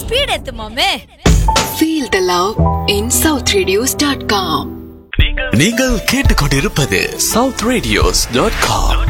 Speed ஏத்து மாமே. Feel the love in southradios.com. நீங்கள் கேட்டுக்கொண்டிருப்பது southradios.com.